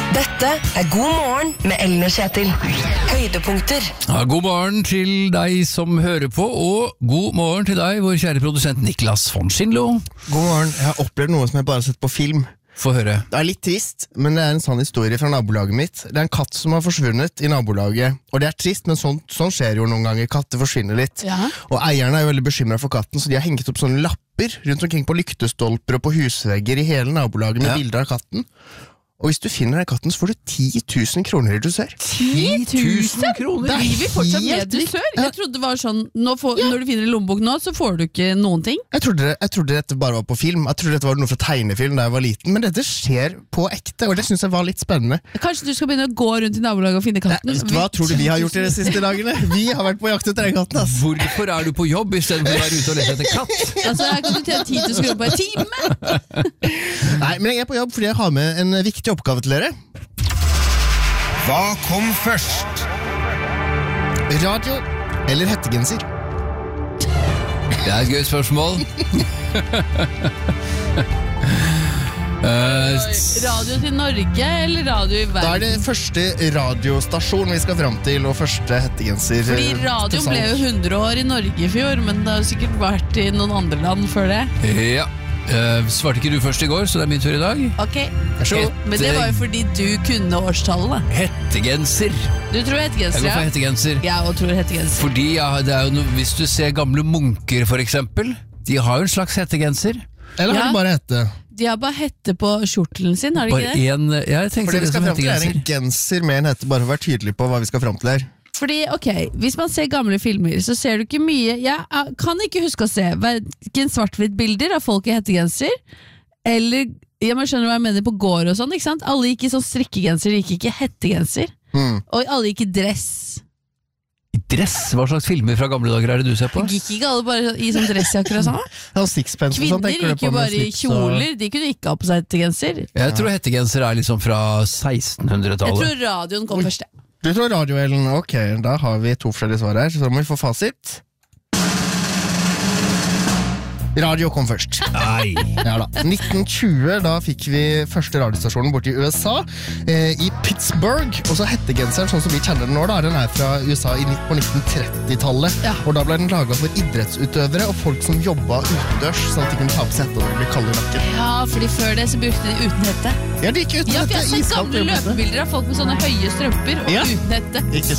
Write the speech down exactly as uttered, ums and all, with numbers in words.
Dette er God morgen med Ellen og Kjetil. Høydepunkter. Ja, god morgen til deg som hører på, og god morgen til deg, vår kjære produsent Niklas von Schindlo. God morgen. Jeg har opplevd noe som jeg bare har sett på film. Få høre. Det er litt trist, men det er en sann historie fra nabolaget mitt. Det er en katt som har forsvunnet i nabolaget, og det er trist, men sånn, sånn skjer jo noen ganger. Katter forsvinner litt. Ja. Og eierne er jo veldig bekymret for katten, så de har hengt opp sånne lapper rundt omkring på lyktestolper og på husvegger i hele nabolaget med ja. bilder av katten. Og hvis du finner den katten, så får du ti tusen kroner i dusør. ti tusen kroner? Det er vi fortsatt med dusør. Jeg trodde det var sånn, nå får, ja. Når du finner en lommebok nå, så får du ikke noen ting. Jeg trodde, jeg trodde dette bare var på film. Jeg trodde dette var noe fra tegnefilm da jeg var liten, men dette skjer på ekte, og det synes jeg var litt spennende. Kanskje du skal begynne å gå rundt i nabolaget og finne katten? Nei, hva tror du vi har gjort i de siste dagene? Vi har vært på jakt etter den katten, ass. Hvorfor er du på jobb i stedet for å være ute og lete etter katt? Altså, jeg kan du tjene ti tusen kroner på en time. Nei, men jeg er på jobb fordi jeg har med en viktig oppgave til dere. Hva kom først? Radio eller hettegenser? Det er et gøy spørsmål. uh, radio til Norge eller radio i verden? Da er det første radiostasjon vi skal frem til, og første hettegenser. Fordi radioen ble jo hundre år i Norge i fjor, men det har sikkert vært i noen andre land før det. Ja. Uh, svarte ikke du først i går, så det er min tur i dag. Ok, men det var jo fordi du kunne årstallene. Hettegenser. Du tror hettegenser, ja? Jeg går for hettegenser. Jeg også tror hettegenser. Fordi ja, det er jo no, hvis du ser gamle munker for eksempel, de har jo en slags hettegenser. Eller har ja. de bare hette? De har bare hette på skjortelen sin, har de bare ikke det? En, ja, jeg tenkte for det vi skal det frem til er en genser med en hette, bare for å være tydelig på hva vi skal frem til her. Fordi, ok, hvis man ser gamle filmer, så ser du ikke mye. Jeg kan ikke huske å se hverken svart-hvitt bilder av folk i hettegenser, eller, jeg må skjønne hva jeg mener på gård og sånn, ikke sant? Alle gikk i sånn strikkegenser, de gikk ikke hettegenser, mm. og alle gikk i dress. I dress? Hva slags filmer fra gamle dager er det du ser på? Gikk ikke alle bare i sånn dressjakker og sånn? Ja, sixpence, kvinner sånn, gikk jo bare i kjoler, de kunne ikke ha på seg hettegenser. Jeg tror hettegenser er liksom fra sekstenhundretallet. Jeg tror radioen kom først. Du tror radio, Ellen? Ok, da har vi to forskjellige svar her, så da må vi få fasit. Radio kom først. Nei. Ja da. nitten tjue, da fikk vi første radiostasjonen bort i U S A, eh, i Pittsburgh, og så hettegenseren, sånn som vi kjenner den nå, da, den er fra U S A i, på nitten tretti-tallet, ja. Og da ble den laget for idrettsutøvere og folk som jobbet utendørs, sånn at de kunne ta på seg hette og bli kalde i nakken. Ja, fordi før det så brukte de uten hette. Ja, de gikk uten ja, hette. Jeg har sett gamle løpebilder av folk med sånne høye strømper og ja. uten hette. Ikke